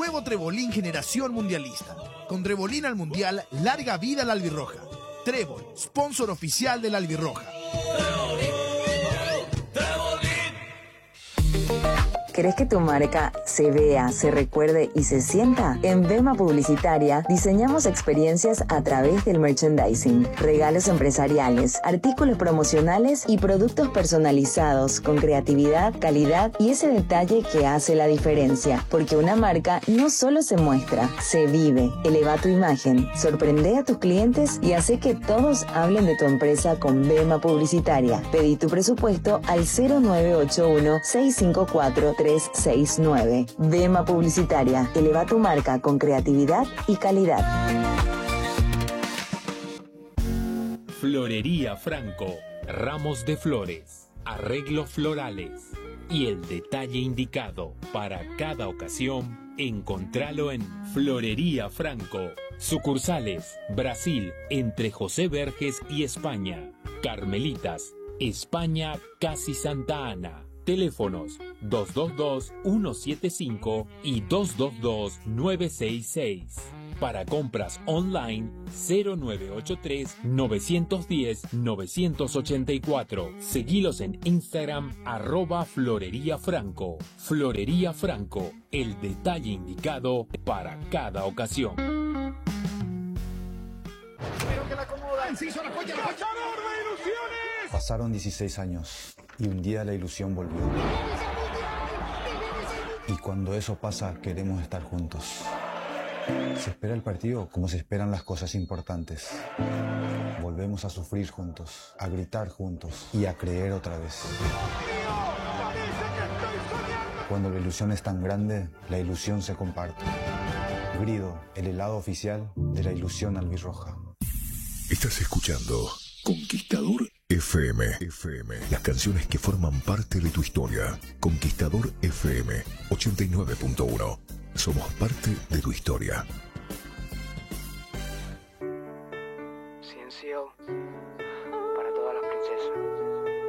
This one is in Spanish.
Nuevo Trebolín generación mundialista. Con Trebolín al mundial, larga vida la albirroja. Trébol, sponsor oficial de la albirroja. ¿Querés que tu marca se vea, se recuerde y se sienta? En Vema Publicitaria diseñamos experiencias a través del merchandising, regalos empresariales, artículos promocionales y productos personalizados con creatividad, calidad y ese detalle que hace la diferencia. Porque una marca no solo se muestra, se vive. Eleva tu imagen, sorprende a tus clientes y hace que todos hablen de tu empresa con Vema Publicitaria. Pedí tu presupuesto al 0981-654-369. Vema Publicitaria. Eleva tu marca con creatividad y calidad. Florería Franco. Ramos de flores, arreglos florales y el detalle indicado para cada ocasión. Encontralo en Florería Franco. Sucursales: Brasil, entre José Verges y España. Carmelitas, España, casi Santa Ana. Teléfonos 222-175 y 222-966. Para compras online 0983-910-984. Seguilos en Instagram @Florería Franco. Florería Franco, el detalle indicado para cada ocasión. Pero que la acomodan, se hizo la joya, ¡Cazador de ilusiones! Pasaron 16 años y un día la ilusión volvió. Y cuando eso pasa, queremos estar juntos. Se espera el partido como se esperan las cosas importantes. Volvemos a sufrir juntos, a gritar juntos y a creer otra vez. Cuando la ilusión es tan grande, la ilusión se comparte. Grido, el helado oficial de la ilusión albirroja. Estás escuchando Conquistador FM. Las canciones que forman parte de tu historia. Conquistador FM 89.1. Somos parte de tu historia. Ciencio.